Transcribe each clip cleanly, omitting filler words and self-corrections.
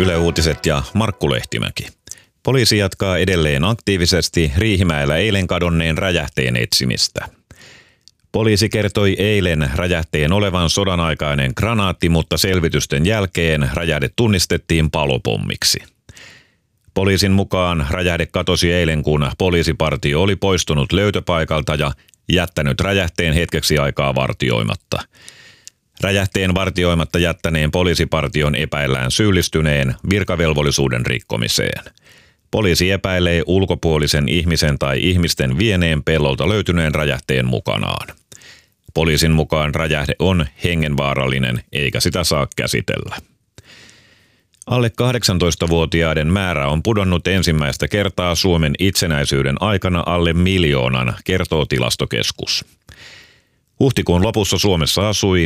Yle Uutiset ja Markku Lehtimäki. Poliisi jatkaa edelleen aktiivisesti Riihimäellä eilen kadonneen räjähteen etsimistä. Poliisi kertoi eilen räjähteen olevan sodanaikainen granaatti, mutta selvitysten jälkeen räjähde tunnistettiin palopommiksi. Poliisin mukaan räjähde katosi eilen, kun poliisipartio oli poistunut löytöpaikalta ja jättänyt räjähteen hetkeksi aikaa vartioimatta. Räjähteen vartioimatta jättäneen poliisipartion epäillään syyllistyneen virkavelvollisuuden rikkomiseen. Poliisi epäilee ulkopuolisen ihmisen tai ihmisten vieneen pellolta löytyneen räjähteen mukanaan. Poliisin mukaan räjähde on hengenvaarallinen eikä sitä saa käsitellä. Alle 18-vuotiaiden määrä on pudonnut ensimmäistä kertaa Suomen itsenäisyyden aikana alle 1 miljoonan, kertoo Tilastokeskus. Huhtikuun lopussa Suomessa asui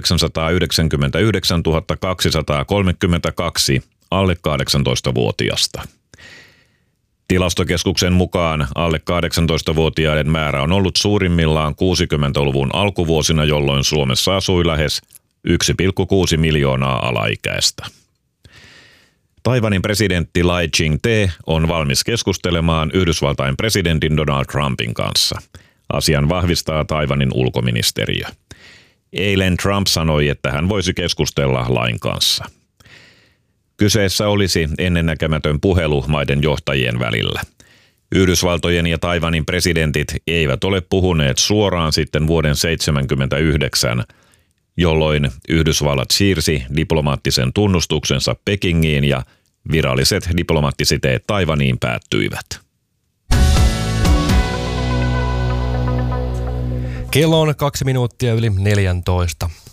999 232 alle 18-vuotiasta. Tilastokeskuksen mukaan alle 18-vuotiaiden määrä on ollut suurimmillaan 60-luvun alkuvuosina, jolloin Suomessa asui lähes 1,6 miljoonaa alaikäistä. Taiwanin presidentti Lai Ching-te on valmis keskustelemaan Yhdysvaltain presidentin Donald Trumpin kanssa. Asian vahvistaa Taiwanin ulkoministeriö. Eilen Trump sanoi, että hän voisi keskustella Lain kanssa. Kyseessä olisi ennennäkemätön puhelu maiden johtajien välillä. Yhdysvaltojen ja Taiwanin presidentit eivät ole puhuneet suoraan sitten vuoden 1979, jolloin Yhdysvallat siirsi diplomaattisen tunnustuksensa Pekingiin ja viralliset diplomaattisiteet Taiwaniin päättyivät. Kello on 2 minuuttia yli 14.